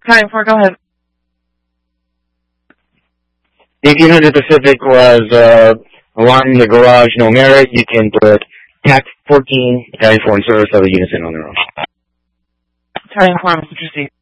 Time for, go ahead. 1800 Pacific was alarming the garage, no merit. You can put TAC 14, Battalion 4 in service, other units in on their own. Battalion 4, Mr. Trustee.